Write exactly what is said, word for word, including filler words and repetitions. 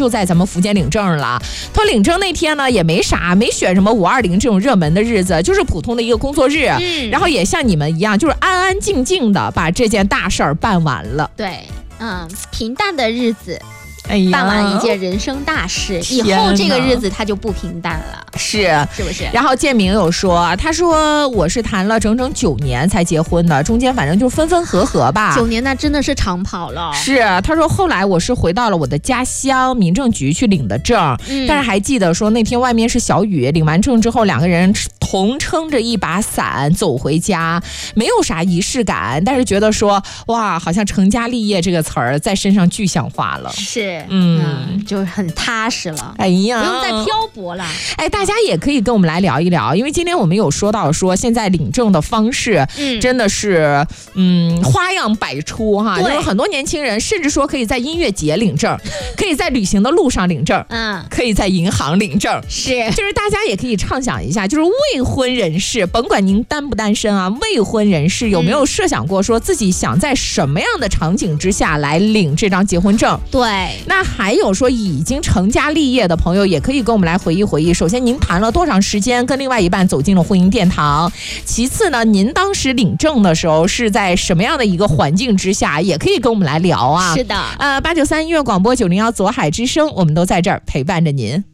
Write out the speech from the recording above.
就在咱们福建领证了。他领证那天呢也没啥，没选什么五二零这种热门的日子，就是普通的一个工作日， 嗯、 然后也像你们一样，就是安安静静的把这件大事儿办完了。 对，嗯，平淡的日子。 哎呀， 办完一件人生大事以后，这个日子他就不平淡了， 是是不是？ 然后建明有说，他说我是谈了整整九年才结婚的，中间反正就分分合合吧。 九年那真的是长跑了。 是，他说后来我是回到了我的家乡民政局去领的证，嗯、但是还记得说那天外面是小雨，领完证之后两个人同撑着一把伞走回家，没有啥仪式感，但是觉得说哇，好像成家立业这个词儿在身上具象化了。 是。 嗯, 嗯，就是很踏实了。 哎呀， 不用再漂泊了。 哎，大家也可以跟我们来聊一聊，因为今天我们有说到说现在领证的方式，嗯，真的是嗯花样百出哈，就是很多年轻人甚至说可以在音乐节领证，可以在旅行的路上领证，嗯，可以在银行领证， 是， 就是大家也可以畅想一下，就是未婚人士，甭管您单不单身啊，未婚人士有没有设想过说自己想在什么样的场景之下来领这张结婚证？ 对， 那还有说已经成家立业的朋友也可以跟我们来回忆回忆，首先您谈了多长时间跟另外一半走进了婚姻殿堂，其次呢您当时领证的时候是在什么样的一个环境之下，也可以跟我们来聊啊。 是的， 呃八九三音乐广播九零幺左海之声，我们都在这儿陪伴着您。